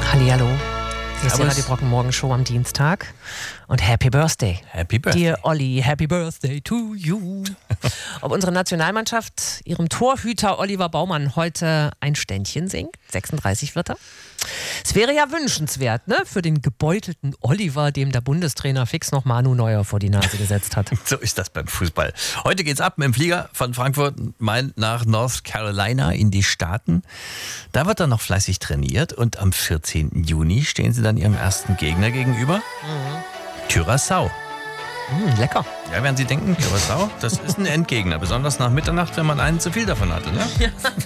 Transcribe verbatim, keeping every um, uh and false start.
Hallihallo. Hier ist die Servus. Radio Brocken Morgenshow am Dienstag. Und Happy Birthday. Happy Birthday. Dear Olli, Happy Birthday to you. Ob unsere Nationalmannschaft ihrem Torhüter Oliver Baumann heute ein Ständchen singt, sechsunddreißig wird er. Es wäre ja wünschenswert, ne, für den gebeutelten Oliver, dem der Bundestrainer fix noch Manu Neuer vor die Nase gesetzt hat. So ist das beim Fußball. Heute geht's ab mit dem Flieger von Frankfurt Main nach North Carolina in die Staaten. Da wird dann noch fleißig trainiert und am vierzehnten Juni stehen sie dann ihrem ersten Gegner gegenüber. Mhm. Curaçao. Mm, lecker. Ja, werden Sie denken, Curaçao, das ist ein Endgegner. Besonders nach Mitternacht, wenn man einen zu viel davon hatte. Ne? Ja,